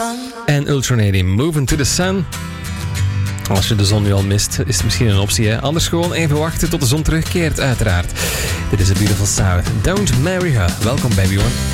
En Ultranady, Moving to the Sun. Als je de zon nu al mist, is het misschien een optie, hè? Anders gewoon even wachten tot de zon terugkeert, uiteraard. Dit is A Beautiful South. Don't Marry Her. Welkom bij Bjorn.